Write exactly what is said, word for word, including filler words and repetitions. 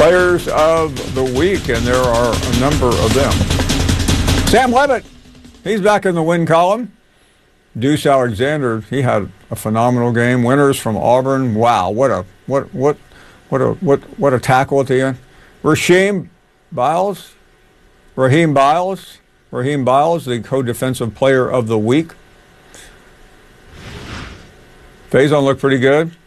players of the week, and there are a number of them. Sam Levitt, he's back in the win column. Deuce Alexander, he had a phenomenal game. Winners from Auburn. Wow, what a what what what a what what a tackle at the end. Rasheem Biles, Raheem Biles, Raheem Biles, the co-defensive player of the week. Faison looked pretty good.